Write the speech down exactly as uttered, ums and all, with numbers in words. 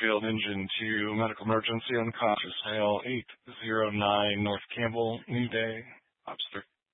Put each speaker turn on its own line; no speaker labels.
Fairfield engine to medical emergency unconscious, male eight zero nine North Campbell, New Day, Obstetric.